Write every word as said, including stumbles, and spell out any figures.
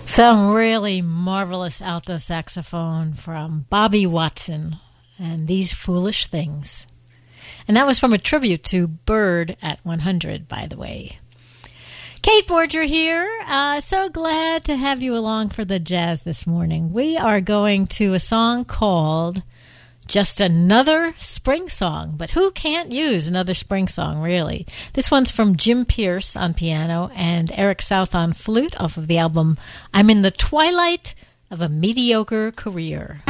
Some really marvelous alto saxophone from Bobby Watson and These Foolish Things. And that was from a tribute to Bird at one hundred, by the way. Kate Borger here. Uh, so glad to have you along for the jazz this morning. We are going to a song called Just Another Spring Song. But who can't use another spring song, really? This one's from Jim Pierce on piano and Eric South on flute off of the album I'm in the Twilight of a Mediocre Career.